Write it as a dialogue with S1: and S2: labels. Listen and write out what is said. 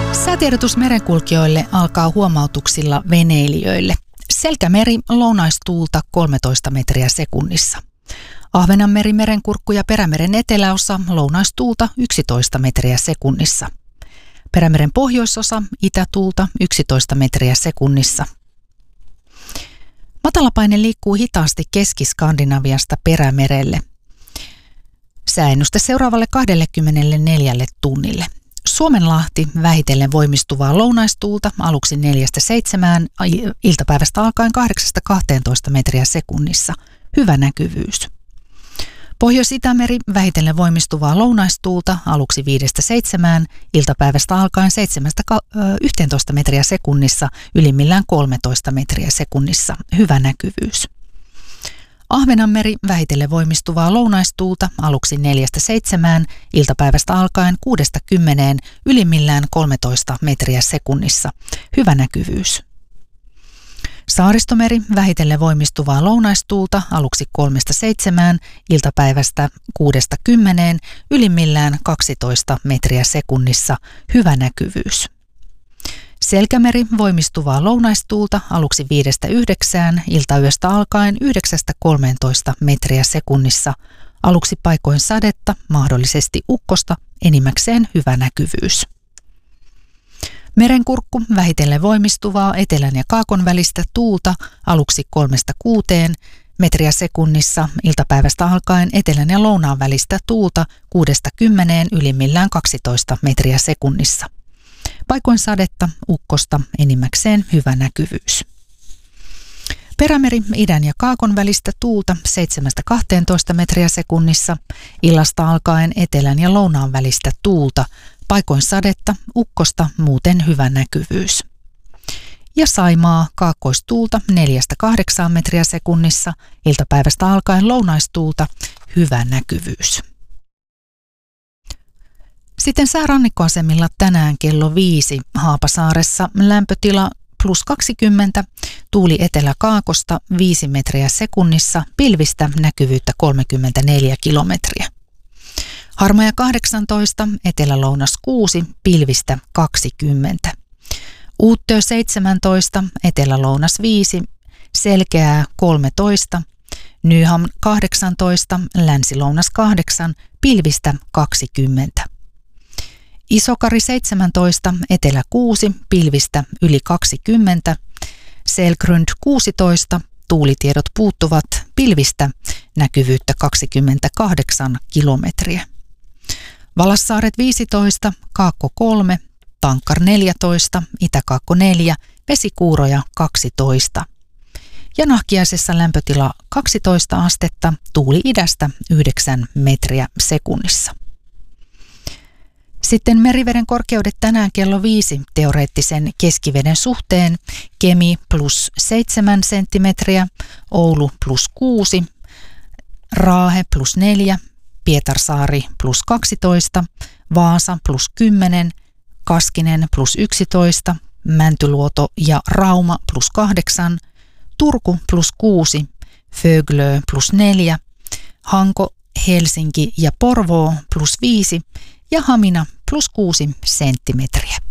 S1: Säätiedotus merenkulkijoille alkaa huomautuksilla veneilijöille. Selkämeri lounaistuulta 13 metriä sekunnissa. Ahvenanmeri, Merenkurkku ja Perämeren eteläosa lounaistuulta 11 metriä sekunnissa. Perämeren pohjoisosa itätuulta 11 metriä sekunnissa. Matalapaine liikkuu hitaasti Keski-Skandinaviasta Perämerelle. Sääennuste seuraavalle 24 tunnille. Suomenlahti vähitellen voimistuvaa lounaistuulta aluksi 4-7, iltapäivästä alkaen 8-12 metriä sekunnissa. Hyvä näkyvyys. Pohjois-Itämeri vähitellen voimistuvaa lounaistuulta aluksi 5-7, iltapäivästä alkaen 7-11 metriä sekunnissa, ylimmillään 13 metriä sekunnissa. Hyvä näkyvyys. Ahvenanmeri vähitellen voimistuvaa lounaistuulta aluksi 4-7, iltapäivästä alkaen 6-10, ylimmillään 13 metriä sekunnissa. Hyvä näkyvyys. Saaristomeri vähitellen voimistuvaa lounaistuulta aluksi 3-7, iltapäivästä 6-10, ylimmillään 12 metriä sekunnissa. Hyvä näkyvyys. Selkämeri voimistuvaa lounaistuulta aluksi 5-9, iltayöstä alkaen 9-13 metriä sekunnissa. Aluksi paikoin sadetta, mahdollisesti ukkosta, enimmäkseen hyvä näkyvyys. Merenkurkku vähitellen voimistuvaa etelän ja kaakon välistä tuulta aluksi 3-6 metriä sekunnissa, iltapäivästä alkaen etelän ja lounaan välistä tuulta 6-10, ylimmillään 12 metriä sekunnissa. Paikoin sadetta, ukkosta, enimmäkseen hyvä näkyvyys. Perämeri idän ja kaakon välistä tuulta 7-12 metriä sekunnissa, illasta alkaen etelän ja lounaan välistä tuulta, paikoin sadetta, ukkosta, muuten hyvä näkyvyys. Ja Saimaa kaakkoistuulta 4-8 metriä sekunnissa, iltapäivästä alkaen lounaistuulta, hyvä näkyvyys. Sitten säärannikkoasemilla tänään kello 5 Haapasaaressa lämpötila +20, tuuli etelä-kaakosta 5 metriä sekunnissa, pilvistä näkyvyyttä 34 kilometriä. Harmaja 18, etelä-lounas 6, pilvistä 20. Uuttöö 17, etelä-lounas 5, selkeää 13. Nyham 18, länsi-lounas 8, pilvistä 20. Isokari 17, etelä 6, pilvistä yli 20. Selgrund 16, tuulitiedot puuttuvat, pilvistä näkyvyyttä 28 kilometriä. Valassaaret 15, Kaakko 3, Tankkar 14, Itä-Kaakko 4, Vesikuuroja 12. Ja Nahkiaisessa lämpötila 12 astetta, tuuli idästä 9 metriä sekunnissa. Sitten meriveden korkeudet tänään kello 5 teoreettisen keskiveden suhteen. Kemi +7 senttimetriä, Oulu +6, Raahe +4, Pietarsaari +12, Vaasa +10, Kaskinen +11, Mäntyluoto ja Rauma +8, Turku +6, Föglö +4, Hanko, Helsinki ja Porvoo +5 ja Hamina +6 senttimetriä.